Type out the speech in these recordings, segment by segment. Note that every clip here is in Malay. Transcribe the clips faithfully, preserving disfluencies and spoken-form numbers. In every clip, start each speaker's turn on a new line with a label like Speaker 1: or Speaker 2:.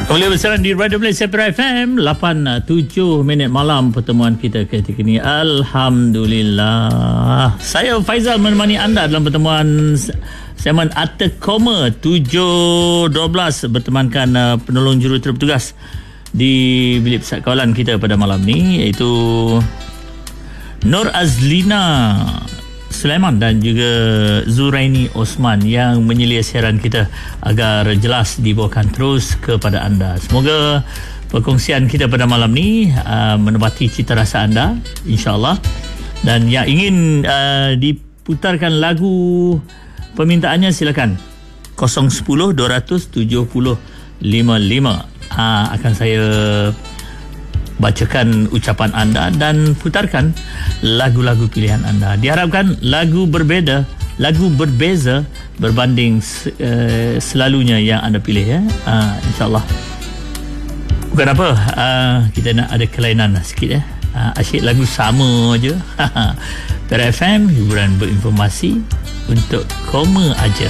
Speaker 1: Kembali bersama di Radio Malaysia Perak F M. Lapan tujuh minit malam pertemuan kita ketika ini. Alhamdulillah. Saya Faizal menemani anda dalam pertemuan segmen Arta Koma tujuh dua belas, bertemankan uh, penolong jurutera bertugas di bilik pesat kawalan kita pada malam ni, iaitu Nur Azlina Sulaiman dan juga Zuraini Osman yang menyelia siaran kita agar jelas dibawakan terus kepada anda. Semoga perkongsian kita pada malam ni uh, menepati cita rasa anda, insyaAllah. Dan yang ingin uh, diputarkan lagu permintaannya, silakan kosong sepuluh dua tujuh nol lima lima. uh, Akan saya bacakan ucapan anda dan putarkan lagu-lagu pilihan anda. Diharapkan lagu berbeza, lagu berbeza berbanding uh, selalunya yang anda pilih, ya. Uh, InsyaAllah. Bukan apa, uh, kita nak ada kelainan sikit, ya. Uh, asyik lagu sama je. Perak F M, hiburan berinformasi untuk koma aja.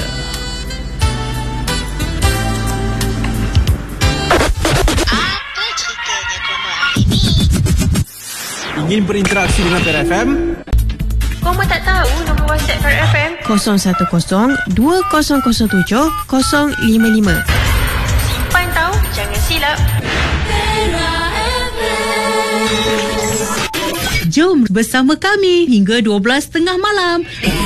Speaker 2: Ingin berinteraksi dengan Perak F M?
Speaker 3: Koma tak tahu nombor WhatsApp Perak F M?
Speaker 4: kosong satu kosong dua kosong kosong tujuh kosong lima lima.
Speaker 3: Simpan tahu, jangan silap.
Speaker 4: Jom bersama kami hingga dua belas tiga puluh malam.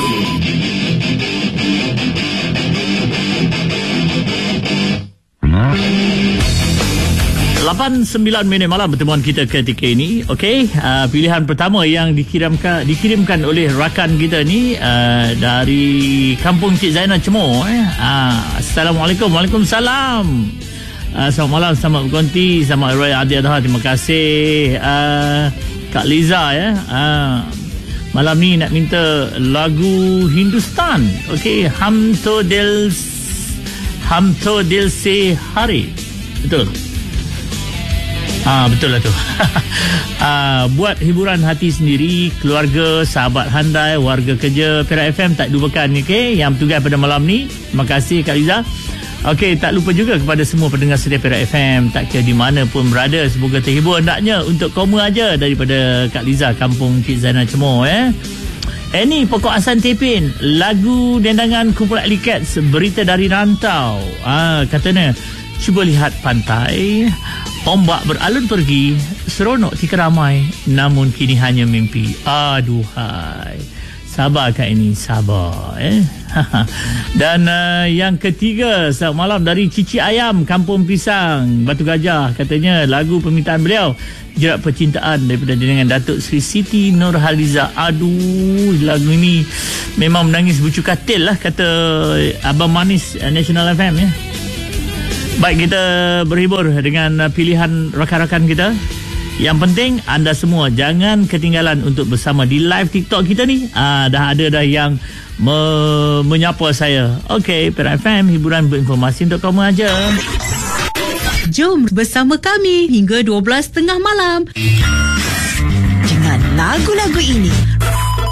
Speaker 1: lapan sembilan minit malam pertemuan kita ketika ini. Okey, uh, pilihan pertama yang dikirimkan dikirimkan oleh rakan kita ni uh, dari Kampung Cik Zainal Cemor, eh. uh, Assalamualaikum. Waalaikumsalam. uh, Selamat malam, selamat berkonti, selamat Hari Raya Adil Adha. Terima kasih uh, Kak Liza, ya. uh, Malam ni nak minta lagu Hindustan. Okey, Hum To Dil Hum To Dil Se Hari. Betul. Ah, betul lah tu. ah, buat hiburan hati sendiri, keluarga, sahabat handai, warga kerja Perak F M tak lupakan, okey, yang bertugas pada malam ni. Terima kasih Kak Liza. Okey, tak lupa juga kepada semua pendengar setia Perak F M, tak kira di mana pun berada, semoga terhibur hendaknya untuk koma aja daripada Kak Liza, Kampung Cik Zainal Cemor, eh. Eh ni pokok asan Tepin, lagu dendangan kumpulan Alley Cats, berita dari rantau. Ah, katanya, cuba lihat pantai, ombak beralun pergi, seronok tika ramai, namun kini hanya mimpi. Aduhai, sabar Kak ini, sabar, eh. Dan uh, yang ketiga, selamat malam dari Cici Ayam, Kampung Pisang, Batu Gajah. Katanya lagu permintaan beliau, Jerat Percintaan daripada dengan Datuk Sri Siti Nurhaliza. Aduh, lagu ini memang menangis bucu katil lah, kata Abang Manis uh, National F M, ya. Baik, kita berhibur dengan pilihan rakan-rakan kita. Yang penting anda semua jangan ketinggalan untuk bersama di live TikTok kita ni. Ah, dah ada dah yang me- menyapa saya. Okey, Perak F M, hiburan berinformasi untuk kamu aja.
Speaker 4: Jom bersama kami hingga dua belas tiga puluh malam. Dengan lagu-lagu ini,